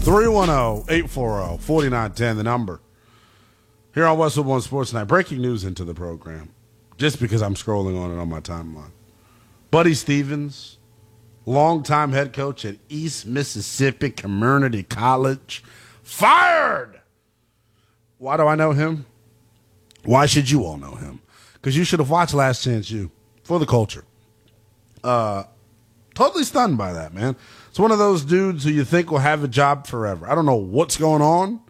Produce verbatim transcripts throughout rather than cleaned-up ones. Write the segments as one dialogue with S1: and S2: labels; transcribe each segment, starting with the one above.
S1: three one zero, eight four zero, four nine one zero, the number. Here on Westwood One Sports Night, breaking news into the program, just because I'm scrolling on it on my timeline. Buddy Stevens, longtime head coach at East Mississippi Community College, fired! Why do I know him? Why should you all know him? Because you should have watched Last Chance U for the culture. Uh, totally stunned by that, man. It's one of those dudes who you think will have a job forever. I don't know what's going on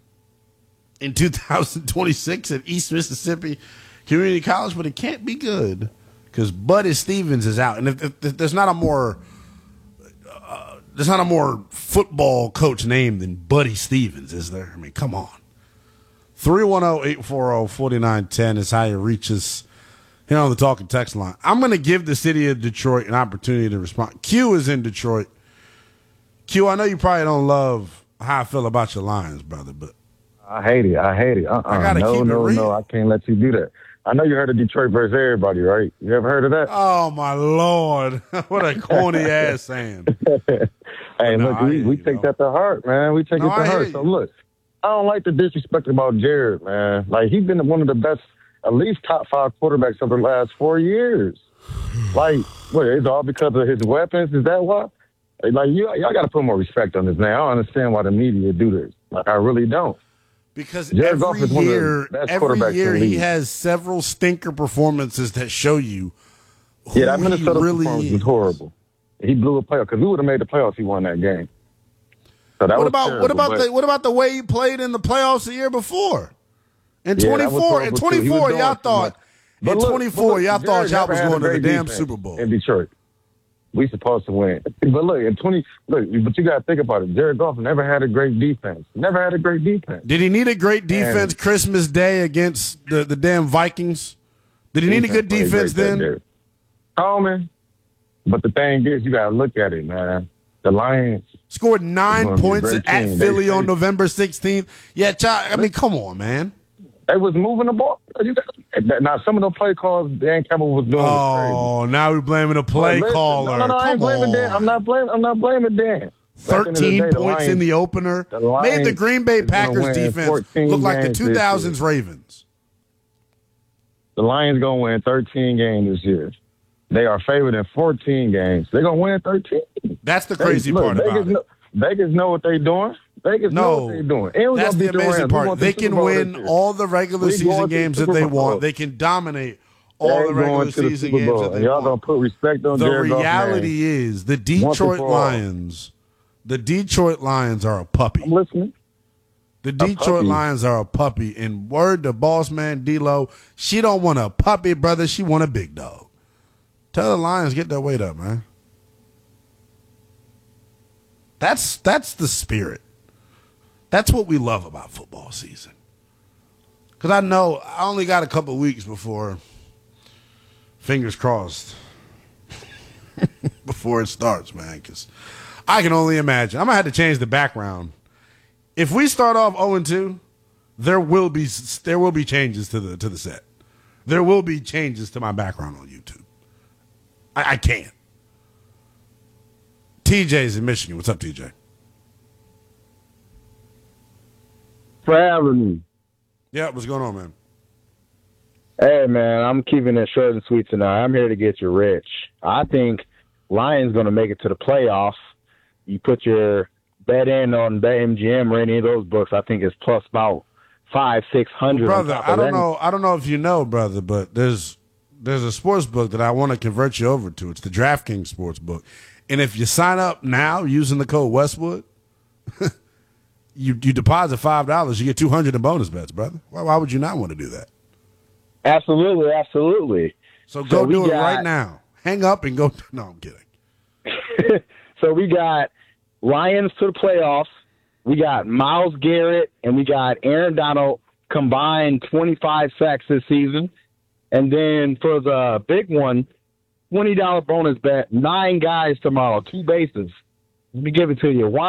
S1: in two thousand twenty-six at East Mississippi Community College, but it can't be good because Buddy Stevens is out. And if, if, if there's not a more uh, there's not a more football coach name than Buddy Stevens, is there? I mean, come on. three one zero, eight four zero, four nine one zero is how you reach us here on the Talking Text line. I'm going to give the city of Detroit an opportunity to respond. Q is in Detroit. Q, I know you probably don't love how I feel about your Lions, brother, but
S2: I hate it. I hate it. Uh-uh.
S1: I gotta
S2: no,
S1: keep it
S2: no,
S1: real.
S2: no. I can't let you do that. I know you heard of Detroit versus everybody, right? You ever heard of that?
S1: Oh, my Lord. What a corny ass saying.
S2: Hey,
S1: no,
S2: look,
S1: I
S2: we,
S1: hear
S2: we
S1: you,
S2: take
S1: bro.
S2: that to heart, man. We take
S1: No,
S2: it to
S1: I hear
S2: heart.
S1: you.
S2: So, look, I don't like the disrespect about Jared, man. Like, he's been one of the best, at least top five quarterbacks of the last four years. Like, what, it's all because of his weapons? Is that why? Like, you, y'all got to put more respect on this, man. I don't understand why the media do this. Like, I really don't.
S1: Because
S2: Jared Goff
S1: every
S2: is one of the
S1: year,
S2: best
S1: every
S2: quarterbacks
S1: year
S2: in the
S1: he
S2: league.
S1: has several stinker performances that show you who
S2: Yeah, that
S1: he
S2: Minnesota
S1: really
S2: performance
S1: is.
S2: was horrible. He blew a playoff because we would have made the playoffs. If he won that game. So that
S1: What
S2: was
S1: about
S2: terrible,
S1: what about
S2: but-
S1: the what about the way he played in the playoffs the year before? In
S2: Yeah, that was
S1: twenty-four, in
S2: horrible, too. He was
S1: twenty-four,
S2: doing
S1: y'all
S2: too
S1: thought
S2: much. But
S1: in
S2: look-
S1: twenty-four,
S2: but look,
S1: y'all thought
S2: Jared
S1: y'all
S2: never
S1: was
S2: had a
S1: going to the
S2: great
S1: damn
S2: defense
S1: Super Bowl.
S2: in Detroit. We supposed to win, but look in twenty. Look, but you got to think about it. Jared Goff never had a great defense. Never had a great defense.
S1: Did he need a great defense
S2: And-
S1: Christmas Day against the, the damn Vikings? Did he need a good
S2: played
S1: defense
S2: great that
S1: then?
S2: day. Oh man, but the thing is, you got to look at it, man. The Lions.
S1: Scored
S2: It's
S1: nine
S2: gonna be a
S1: points
S2: great
S1: at
S2: team.
S1: Philly
S2: They-
S1: on
S2: they-
S1: November sixteenth. Yeah, child, I mean, come on, man.
S2: They was moving the ball. You got, now some of the play calls Dan Campbell was doing was crazy.
S1: Oh, now we're blaming a play
S2: But listen,
S1: caller.
S2: No, no, no, I ain't
S1: Come
S2: blaming
S1: on.
S2: Dan. I'm not blaming. I'm not blaming Dan. At the end of the
S1: thirteen
S2: day, the
S1: points
S2: Lions-
S1: in the opener.
S2: the
S1: Made the
S2: Lions
S1: Green Bay
S2: is gonna
S1: Packers
S2: win
S1: defense
S2: fourteen
S1: look like the
S2: games this
S1: two thousands Ravens.
S2: The Lions gonna win thirteen games this year. They are favored in fourteen games. They're gonna win thirteen.
S1: That's the crazy
S2: Look,
S1: part
S2: Vegas
S1: about it.
S2: know, Vegas know what they're doing. Vegas know
S1: No,
S2: what they're doing. And we
S1: that's
S2: gonna
S1: the
S2: beat
S1: amazing
S2: Rams. We
S1: part.
S2: want the
S1: They
S2: Super
S1: can
S2: Bowl
S1: win
S2: this year.
S1: all the regular
S2: We
S1: season
S2: going to the
S1: games that
S2: Super
S1: they
S2: Bowl.
S1: want. They can dominate all
S2: They're
S1: the regular
S2: going to the
S1: season
S2: Super
S1: games
S2: Bowl.
S1: that they
S2: And y'all
S1: want.
S2: gonna put respect on
S1: The
S2: Jared Goff's
S1: reality
S2: name.
S1: is the
S2: Once and
S1: Detroit
S2: for all.
S1: Lions, the Detroit Lions are a puppy.
S2: I'm listening.
S1: The Detroit
S2: puppy.
S1: Lions are a puppy. And word to boss man D-Lo, she don't want a puppy, brother. She want a big dog. Tell the Lions, get their weight up, man. That's that's the spirit. That's what we love about football season. Because I know I only got a couple weeks before, fingers crossed, before it starts, man. Because I can only imagine. I'm going to have to change the background. If we start off oh and two, there will be there will be changes to the to the set. There will be changes to my background on YouTube. I, I can't. T J's in Michigan. What's up, T J?
S3: For having me.
S1: Yeah, what's going on, man?
S3: Hey, man, I'm keeping it short and sweet tonight. I'm here to get you rich. I think Lions going to make it to the playoffs. You put your bet in on BetMGM or any of those books, I think it's plus about five, six hundred.
S1: Well, brother,
S3: on top
S1: I
S3: of
S1: don't
S3: that.
S1: know. I don't know if you know, brother, but there's there's a sports book that I want to convert you over to. It's the DraftKings sports book, and if you sign up now using the code Westwood, you you deposit five dollars, you get two hundred in bonus bets, brother. Why, why would you not want to do that?
S3: Absolutely, absolutely.
S1: So go
S3: So we
S1: do it
S3: got-
S1: right now. Hang up and go. No, I'm kidding.
S3: So we got Lions to the playoffs. We got Myles Garrett and we got Aaron Donald combined twenty-five sacks this season. And then for the big one, twenty dollars bonus bet, nine guys tomorrow, two bases. Let me give it to you. Why?